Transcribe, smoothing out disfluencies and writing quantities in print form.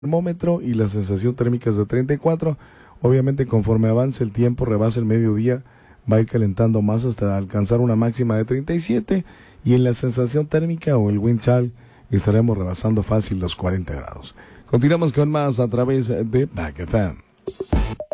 termómetro y la sensación térmica es de 34. Obviamente conforme avance el tiempo, rebasa el mediodía, va a ir calentando más hasta alcanzar una máxima de 37 y en la sensación térmica o el wind chill estaremos rebasando fácil los 40 grados. Continuamos con más a través de Back FM.